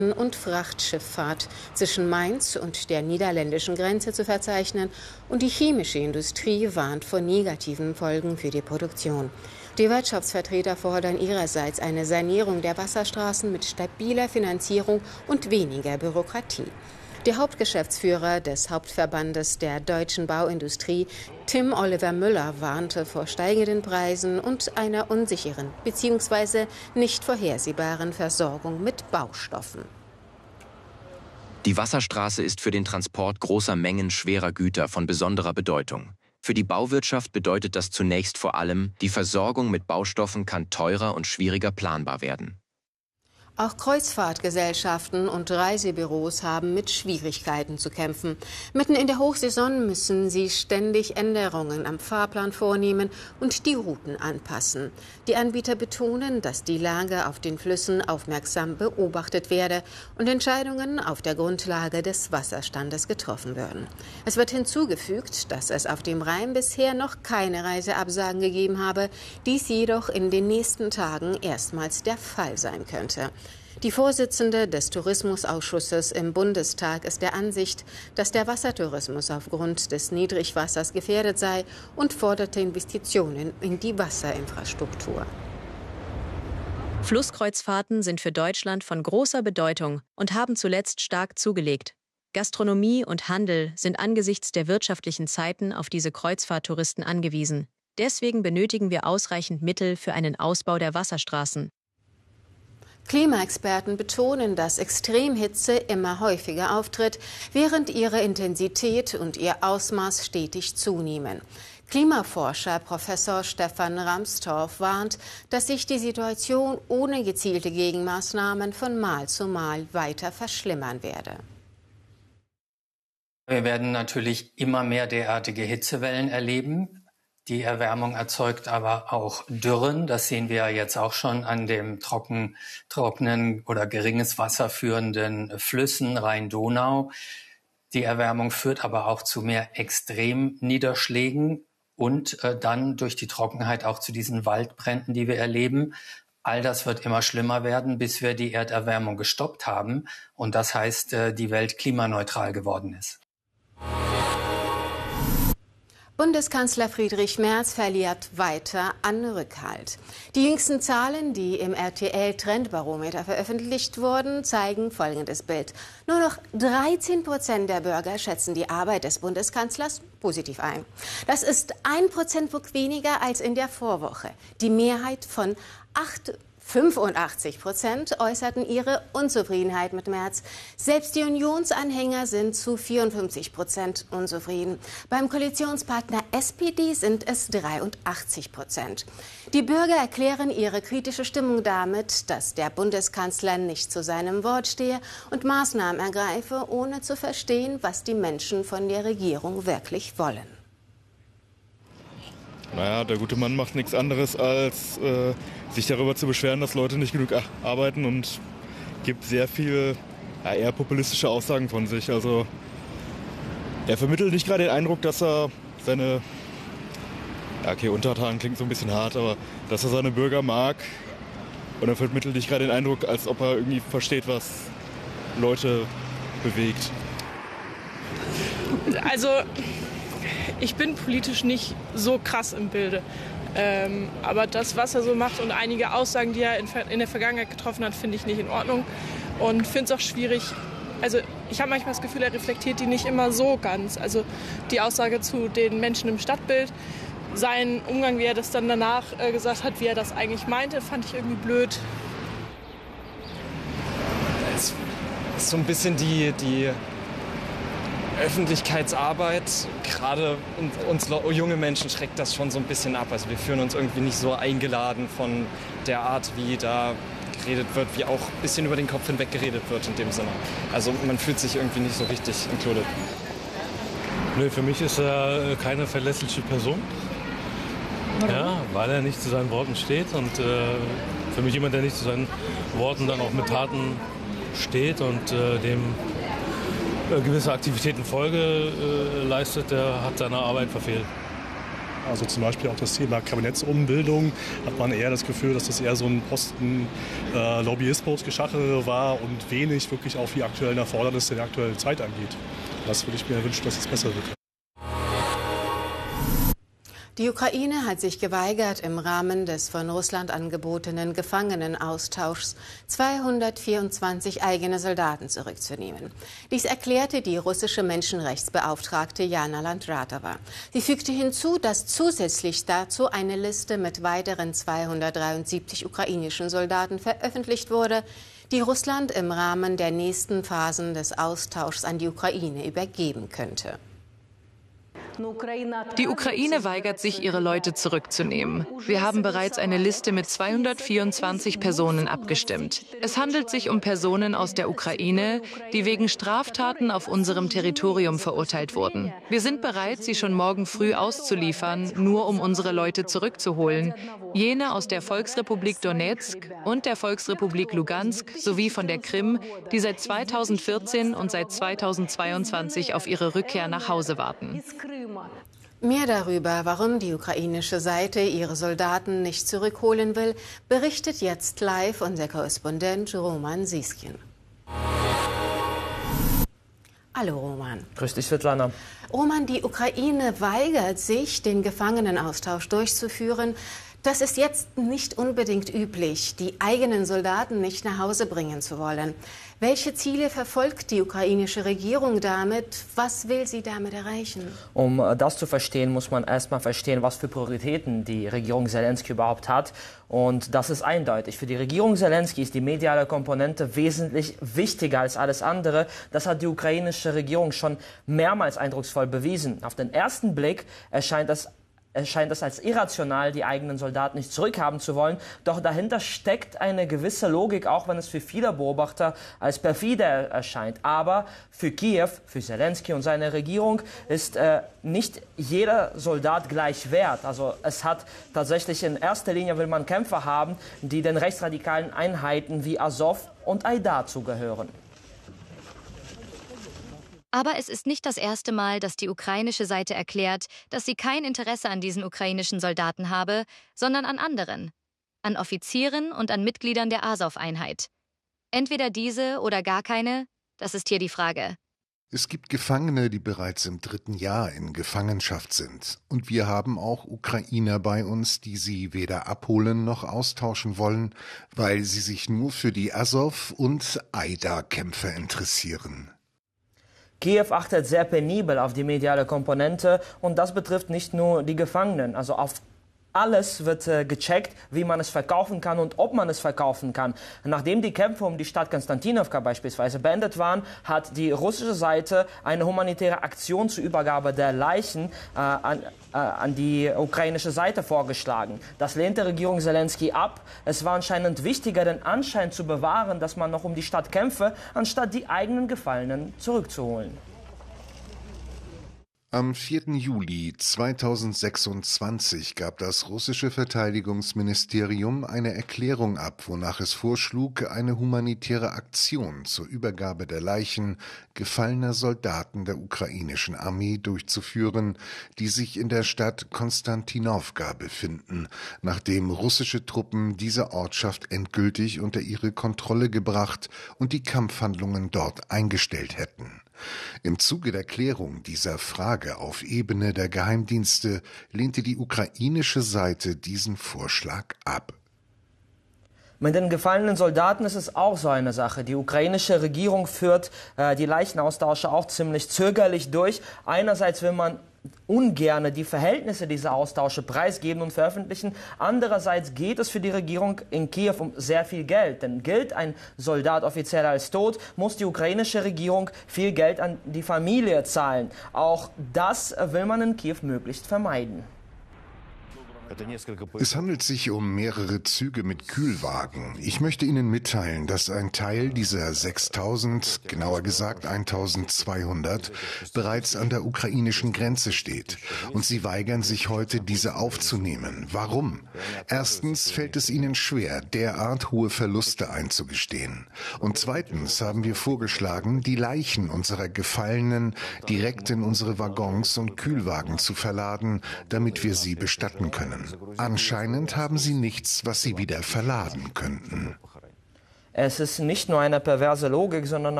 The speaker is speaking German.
und Frachtschifffahrt zwischen Mainz und der niederländischen Grenze zu verzeichnen, und die chemische Industrie warnt vor negativen Folgen für die Produktion. Die Wirtschaftsvertreter fordern ihrerseits eine Sanierung der Wasserstraßen mit stabiler Finanzierung und weniger Bürokratie. Der Hauptgeschäftsführer des Hauptverbandes der deutschen Bauindustrie, Tim Oliver Müller, warnte vor steigenden Preisen und einer unsicheren bzw. nicht vorhersehbaren Versorgung mit Baustoffen. Die Wasserstraße ist für den Transport großer Mengen schwerer Güter von besonderer Bedeutung. Für die Bauwirtschaft bedeutet das zunächst vor allem, die Versorgung mit Baustoffen kann teurer und schwieriger planbar werden. Auch Kreuzfahrtgesellschaften und Reisebüros haben mit Schwierigkeiten zu kämpfen. Mitten in der Hochsaison müssen sie ständig Änderungen am Fahrplan vornehmen und die Routen anpassen. Die Anbieter betonen, dass die Lage auf den Flüssen aufmerksam beobachtet werde und Entscheidungen auf der Grundlage des Wasserstandes getroffen würden. Es wird hinzugefügt, dass es auf dem Rhein bisher noch keine Reiseabsagen gegeben habe, dies jedoch in den nächsten Tagen erstmals der Fall sein könnte. Die Vorsitzende des Tourismusausschusses im Bundestag ist der Ansicht, dass der Wassertourismus aufgrund des Niedrigwassers gefährdet sei und forderte Investitionen in die Wasserinfrastruktur. Flusskreuzfahrten sind für Deutschland von großer Bedeutung und haben zuletzt stark zugelegt. Gastronomie und Handel sind angesichts der wirtschaftlichen Zeiten auf diese Kreuzfahrttouristen angewiesen. Deswegen benötigen wir ausreichend Mittel für einen Ausbau der Wasserstraßen. Klimaexperten betonen, dass Extremhitze immer häufiger auftritt, während ihre Intensität und ihr Ausmaß stetig zunehmen. Klimaforscher Professor Stefan Ramstorff warnt, dass sich die Situation ohne gezielte Gegenmaßnahmen von Mal zu Mal weiter verschlimmern werde. Wir werden natürlich immer mehr derartige Hitzewellen erleben. Die Erwärmung erzeugt aber auch Dürren. Das sehen wir ja jetzt auch schon an dem trockenen oder geringes Wasser führenden Flüssen Rhein-Donau. Die Erwärmung führt aber auch zu mehr Extremniederschlägen und dann durch die Trockenheit auch zu diesen Waldbränden, die wir erleben. All das wird immer schlimmer werden, bis wir die Erderwärmung gestoppt haben. Und das heißt, die Welt klimaneutral geworden ist. Bundeskanzler Friedrich Merz verliert weiter an Rückhalt. Die jüngsten Zahlen, die im RTL-Trendbarometer veröffentlicht wurden, zeigen folgendes Bild. Nur noch 13% der Bürger schätzen die Arbeit des Bundeskanzlers positiv ein. Das ist 1 Prozentpunkt weniger als in der Vorwoche. Die Mehrheit von 85% äußerten ihre Unzufriedenheit mit Merz. Selbst die Unionsanhänger sind zu 54% unzufrieden. Beim Koalitionspartner SPD sind es 83%. Die Bürger erklären ihre kritische Stimmung damit, dass der Bundeskanzler nicht zu seinem Wort stehe und Maßnahmen ergreife, ohne zu verstehen, was die Menschen von der Regierung wirklich wollen. Naja, der gute Mann macht nichts anderes, als sich darüber zu beschweren, dass Leute nicht genug arbeiten, und gibt sehr viel eher populistische Aussagen von sich. Also er vermittelt nicht gerade den Eindruck, dass er seine, Untertanen klingt so ein bisschen hart, aber dass er seine Bürger mag, und er vermittelt nicht gerade den Eindruck, als ob er irgendwie versteht, was Leute bewegt. Also ich bin politisch nicht so krass im Bilde. Aber das, was er so macht und einige Aussagen, die er in der Vergangenheit getroffen hat, finde ich nicht in Ordnung. Und finde es auch schwierig. Also ich habe manchmal das Gefühl, er reflektiert die nicht immer so ganz. Also die Aussage zu den Menschen im Stadtbild, sein Umgang, wie er das dann danach gesagt hat, wie er das eigentlich meinte, fand ich irgendwie blöd. Es ist so ein bisschen die Öffentlichkeitsarbeit, gerade uns junge Menschen schreckt das schon so ein bisschen ab. Also wir fühlen uns irgendwie nicht so eingeladen von der Art, wie da geredet wird, wie auch ein bisschen über den Kopf hinweg geredet wird in dem Sinne. Also man fühlt sich irgendwie nicht so richtig included. Nö, für mich ist er keine verlässliche Person. Ja, weil er nicht zu seinen Worten steht, und für mich jemand, der nicht zu seinen Worten dann auch mit Taten steht und dem gewisse Aktivitäten Folge leistet, der hat seine Arbeit verfehlt. Also zum Beispiel auch das Thema Kabinettsumbildung hat man eher das Gefühl, dass das eher so ein Posten-Lobbyismus-Geschachere war und wenig wirklich auf die aktuellen Erfordernisse der aktuellen Zeit angeht. Das würde ich mir wünschen, dass es besser wird. Die Ukraine hat sich geweigert, im Rahmen des von Russland angebotenen Gefangenenaustauschs 224 eigene Soldaten zurückzunehmen. Dies erklärte die russische Menschenrechtsbeauftragte Jana Landratova. Sie fügte hinzu, dass zusätzlich dazu eine Liste mit weiteren 273 ukrainischen Soldaten veröffentlicht wurde, die Russland im Rahmen der nächsten Phasen des Austauschs an die Ukraine übergeben könnte. Die Ukraine weigert sich, ihre Leute zurückzunehmen. Wir haben bereits eine Liste mit 224 Personen abgestimmt. Es handelt sich um Personen aus der Ukraine, die wegen Straftaten auf unserem Territorium verurteilt wurden. Wir sind bereit, sie schon morgen früh auszuliefern, nur um unsere Leute zurückzuholen. Jene aus der Volksrepublik Donetsk und der Volksrepublik Lugansk sowie von der Krim, die seit 2014 und seit 2022 auf ihre Rückkehr nach Hause warten. Mehr darüber, warum die ukrainische Seite ihre Soldaten nicht zurückholen will, berichtet jetzt live unser Korrespondent Roman Siskin. Hallo Roman. Grüß dich, Svetlana. Roman, die Ukraine weigert sich, den Gefangenenaustausch durchzuführen. Das ist jetzt nicht unbedingt üblich, die eigenen Soldaten nicht nach Hause bringen zu wollen. Welche Ziele verfolgt die ukrainische Regierung damit? Was will sie damit erreichen? Um das zu verstehen, muss man erstmal verstehen, was für Prioritäten die Regierung Zelensky überhaupt hat. Und das ist eindeutig. Für die Regierung Zelensky ist die mediale Komponente wesentlich wichtiger als alles andere. Das hat die ukrainische Regierung schon mehrmals eindrucksvoll bewiesen. Auf den ersten Blick erscheint es als irrational, die eigenen Soldaten nicht zurückhaben zu wollen. Doch dahinter steckt eine gewisse Logik, auch wenn es für viele Beobachter als perfide erscheint. Aber für Kiew, für Zelensky und seine Regierung ist nicht jeder Soldat gleich wert. Also es hat tatsächlich in erster Linie, will man Kämpfer haben, die den rechtsradikalen Einheiten wie Azov und Aidar zugehören. Aber es ist nicht das erste Mal, dass die ukrainische Seite erklärt, dass sie kein Interesse an diesen ukrainischen Soldaten habe, sondern an anderen. An Offizieren und an Mitgliedern der Azov-Einheit. Entweder diese oder gar keine, das ist hier die Frage. Es gibt Gefangene, die bereits im 3. Jahr in Gefangenschaft sind. Und wir haben auch Ukrainer bei uns, die sie weder abholen noch austauschen wollen, weil sie sich nur für die Azov- und Aidar-Kämpfer interessieren. Kiew achtet sehr penibel auf die mediale Komponente und das betrifft nicht nur die Gefangenen. Also auf alles wird gecheckt, wie man es verkaufen kann und ob man es verkaufen kann. Nachdem die Kämpfe um die Stadt Konstantinowka beispielsweise beendet waren, hat die russische Seite eine humanitäre Aktion zur Übergabe der Leichen an die ukrainische Seite vorgeschlagen. Das lehnte Regierung Zelensky ab. Es war anscheinend wichtiger, den Anschein zu bewahren, dass man noch um die Stadt kämpfe, anstatt die eigenen Gefallenen zurückzuholen. Am 4. Juli 2026 gab das russische Verteidigungsministerium eine Erklärung ab, wonach es vorschlug, eine humanitäre Aktion zur Übergabe der Leichen gefallener Soldaten der ukrainischen Armee durchzuführen, die sich in der Stadt Konstantinowka befinden, nachdem russische Truppen diese Ortschaft endgültig unter ihre Kontrolle gebracht und die Kampfhandlungen dort eingestellt hätten. Im Zuge der Klärung dieser Frage auf Ebene der Geheimdienste lehnte die ukrainische Seite diesen Vorschlag ab. Mit den gefallenen Soldaten ist es auch so eine Sache. Die ukrainische Regierung führt die Leichenaustausche auch ziemlich zögerlich durch. Einerseits will man ungerne die Verhältnisse dieser Austausche preisgeben und veröffentlichen. Andererseits geht es für die Regierung in Kiew um sehr viel Geld. Denn gilt ein Soldat offiziell als tot, muss die ukrainische Regierung viel Geld an die Familie zahlen. Auch das will man in Kiew möglichst vermeiden. Es handelt sich um mehrere Züge mit Kühlwagen. Ich möchte Ihnen mitteilen, dass ein Teil dieser 6000, genauer gesagt 1200, bereits an der ukrainischen Grenze steht. Und sie weigern sich heute, diese aufzunehmen. Warum? Erstens fällt es ihnen schwer, derart hohe Verluste einzugestehen. Und zweitens haben wir vorgeschlagen, die Leichen unserer Gefallenen direkt in unsere Waggons und Kühlwagen zu verladen, damit wir sie bestatten können. Anscheinend haben sie nichts, was sie wieder verladen könnten. Es ist nicht nur eine perverse Logik, sondern